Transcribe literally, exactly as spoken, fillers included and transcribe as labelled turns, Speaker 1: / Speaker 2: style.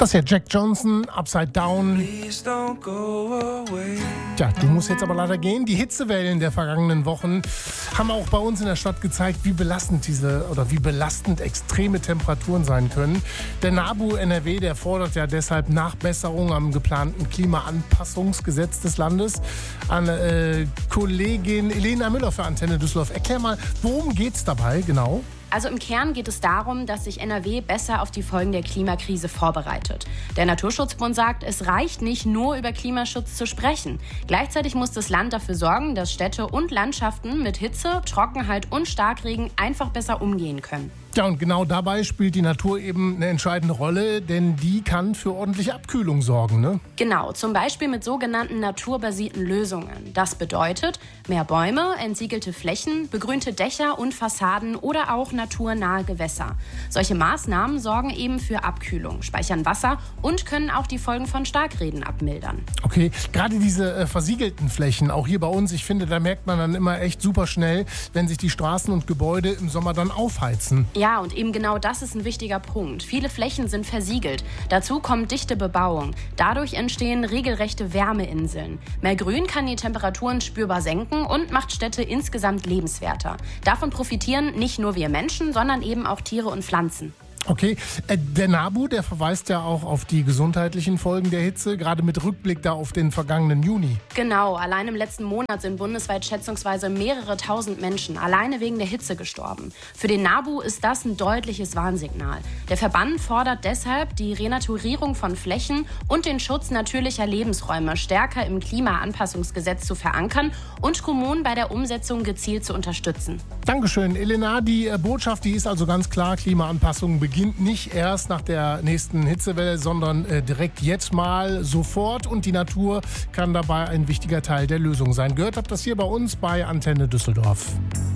Speaker 1: Das ist ja Jack Johnson, Upside Down. Tja, du musst jetzt aber leider gehen. Die Hitzewellen der vergangenen Wochen haben auch bei uns in der Stadt gezeigt, wie belastend diese oder wie belastend extreme Temperaturen sein können. Der NABU N R W, der fordert ja deshalb Nachbesserung am geplanten Klimaanpassungsgesetz des Landes. An äh, Kollegin Elena Müller für Antenne Düsseldorf. Erklär mal, worum geht's dabei genau?
Speaker 2: Also im Kern geht es darum, dass sich N R W besser auf die Folgen der Klimakrise vorbereitet. Der Naturschutzbund sagt, es reicht nicht nur über Klimaschutz zu sprechen. Gleichzeitig muss das Land dafür sorgen, dass Städte und Landschaften mit Hitze, Trockenheit und Starkregen einfach besser umgehen können.
Speaker 1: Ja, und genau dabei spielt die Natur eben eine entscheidende Rolle, denn die kann für ordentliche Abkühlung sorgen, ne?
Speaker 2: Genau, zum Beispiel mit sogenannten naturbasierten Lösungen. Das bedeutet mehr Bäume, entsiegelte Flächen, begrünte Dächer und Fassaden oder auch naturnahe Gewässer. Solche Maßnahmen sorgen eben für Abkühlung, speichern Wasser und können auch die Folgen von Starkregen abmildern.
Speaker 1: Okay, gerade diese äh, versiegelten Flächen, auch hier bei uns, ich finde, da merkt man dann immer echt super schnell, wenn sich die Straßen und Gebäude im Sommer dann aufheizen.
Speaker 2: Ja, und eben genau das ist ein wichtiger Punkt. Viele Flächen sind versiegelt. Dazu kommt dichte Bebauung. Dadurch entstehen regelrechte Wärmeinseln. Mehr Grün kann die Temperaturen spürbar senken und macht Städte insgesamt lebenswerter. Davon profitieren nicht nur wir Menschen, sondern eben auch Tiere und Pflanzen.
Speaker 1: Okay, äh, der NABU, der verweist ja auch auf die gesundheitlichen Folgen der Hitze, gerade mit Rückblick da auf den vergangenen Juni.
Speaker 2: Genau, allein im letzten Monat sind bundesweit schätzungsweise mehrere tausend Menschen alleine wegen der Hitze gestorben. Für den NABU ist das ein deutliches Warnsignal. Der Verband fordert deshalb, die Renaturierung von Flächen und den Schutz natürlicher Lebensräume stärker im Klimaanpassungsgesetz zu verankern und Kommunen bei der Umsetzung gezielt zu unterstützen.
Speaker 1: Dankeschön, Elena. Die äh, Botschaft, die ist also ganz klar, Klimaanpassung beginnt nicht erst nach der nächsten Hitzewelle, sondern äh, direkt jetzt mal sofort. Und die Natur kann dabei ein wichtiger Teil der Lösung sein. Gehört habt das hier bei uns bei Antenne Düsseldorf.